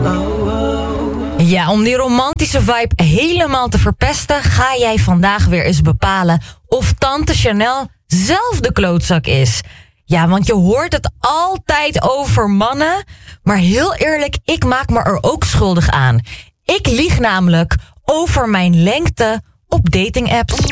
Ja, om die romantische vibe helemaal te verpesten, ga jij vandaag weer eens bepalen of tante Chanel zelf de klootzak is. Ja, want je hoort het altijd over mannen, maar heel eerlijk, ik maak me er ook schuldig aan. Ik lieg namelijk over mijn lengte op datingapps.